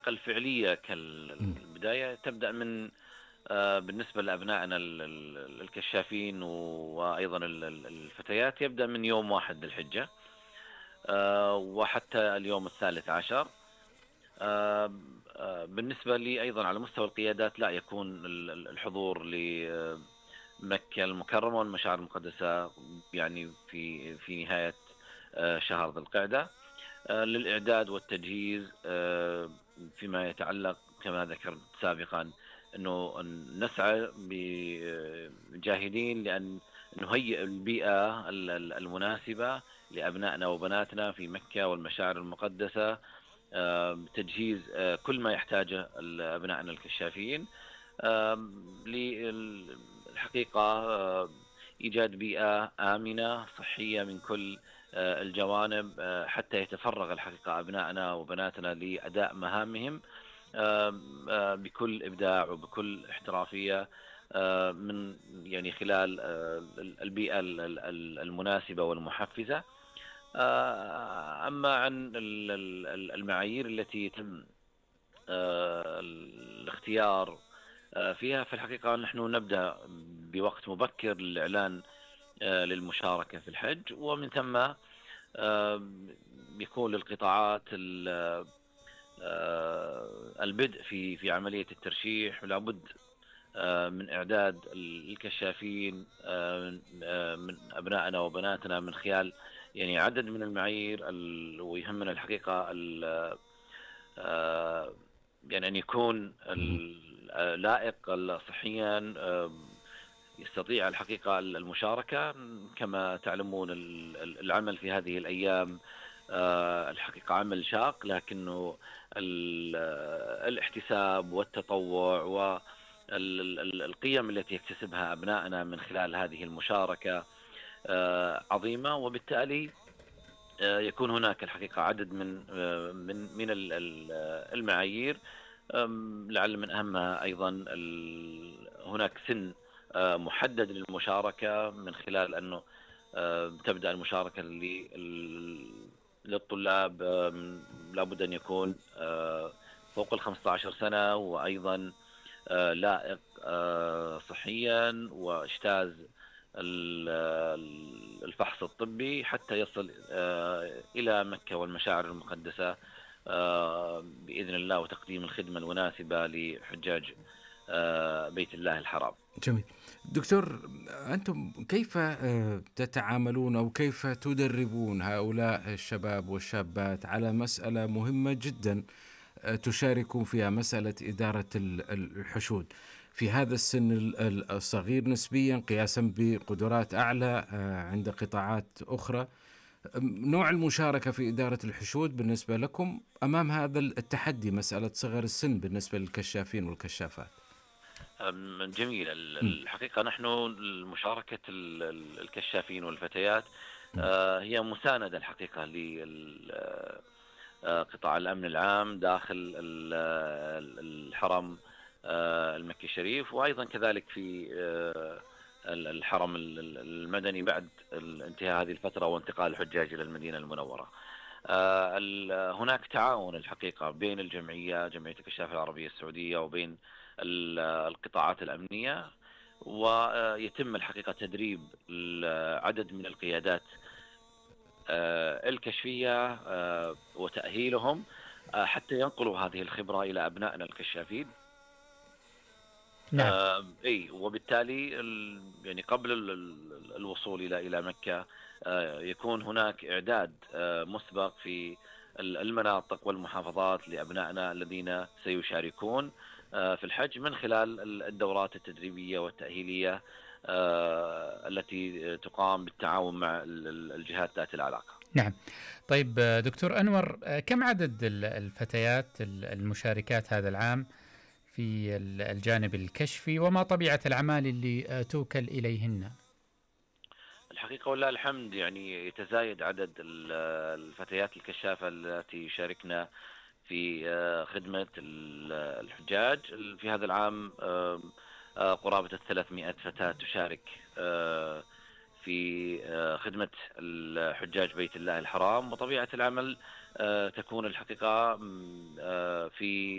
الفعلية كالبداية تبدأ من بالنسبة لأبنائنا الكشافين وأيضا الفتيات، يبدأ من يوم 1 ذي الحجة وحتى اليوم ال13. بالنسبة لي أيضا على مستوى القيادات، لا يكون الحضور لمكة المكرمة والمشاعر المقدسة يعني في نهاية شهر ذي القعدة، للإعداد والتجهيز فيما يتعلق كما ذكرت سابقا، أنه نسعى جاهدين لأن نهيئ البيئة المناسبة لأبنائنا وبناتنا في مكة والمشاعر المقدسة، تجهيز كل ما يحتاجه أبنائنا الكشافين، للحقيقة إيجاد بيئة آمنة صحية من كل الجوانب، حتى يتفرغ الحقيقة أبنائنا وبناتنا لأداء مهامهم بكل إبداع وبكل احترافية، من يعني خلال البيئة المناسبة والمحفزة. أما عن المعايير التي يتم الاختيار فيها، في الحقيقة نحن نبدأ بوقت مبكر للإعلان للمشاركة في الحج، ومن ثم يكون للقطاعات البدء في عملية الترشيح. لابد من إعداد الكشافين من أبنائنا وبناتنا من خلال يعني عدد من المعايير، ويهمنا الحقيقة يعني أن يكون لائق صحيا، يستطيع الحقيقة المشاركة. كما تعلمون العمل في هذه الأيام الحقيقة عمل شاق، لكنه الاحتساب والتطوع والقيم التي يكتسبها أبنائنا من خلال هذه المشاركة عظيمة، وبالتالي يكون هناك الحقيقة عدد من المعايير، لعل من أهمها أيضا هناك سن محدد للمشاركة، من خلال أنه تبدأ المشاركة للطلاب لابد أن يكون فوق 15 سنة، وأيضا لائق صحيا، واجتاز الفحص الطبي حتى يصل إلى مكة والمشاعر المقدسة بإذن الله، وتقديم الخدمة المناسبة لحجاج بيت الله الحرام. جميل. دكتور، أنتم كيف تتعاملون أو كيف تدربون هؤلاء الشباب والشابات على مسألة مهمة جدا تشاركون فيها، مسألة إدارة الحشود في هذا السن الصغير نسبيا قياسا بقدرات أعلى عند قطاعات أخرى؟ نوع المشاركة في إدارة الحشود بالنسبة لكم أمام هذا التحدي، مسألة صغر السن بالنسبة للكشافين والكشافات؟ جميل. الحقيقة نحن مشاركة الكشافين والفتيات هي مساندة الحقيقة لقطاع الأمن العام داخل الحرم المكي الشريف، وأيضا كذلك في الحرم المدني بعد انتهاء هذه الفترة وانتقال الحجاج إلى المدينة المنورة. هناك تعاون الحقيقة بين جمعية الكشافة العربية السعودية وبين القطاعات الأمنية، ويتم الحقيقة تدريب عدد من القيادات الكشفية وتأهيلهم حتى ينقلوا هذه الخبرة إلى أبنائنا الكشافين. نعم. وبالتالي يعني قبل الوصول إلى مكة يكون هناك إعداد مسبق في المناطق والمحافظات لأبنائنا الذين سيشاركون في الحج، من خلال الدورات التدريبية والتأهيلية التي تقام بالتعاون مع الجهات ذات العلاقة. نعم. طيب دكتور أنور، كم عدد الفتيات المشاركات هذا العام في الجانب الكشفي، وما طبيعة الأعمال اللي توكل إليهن؟ الحقيقة والله الحمد يعني يتزايد عدد الفتيات الكشافة التي يشاركنا في خدمة الحجاج. في هذا العام قرابة 300 فتاة تشارك في خدمة الحجاج بيت الله الحرام، وطبيعة العمل تكون الحقيقة في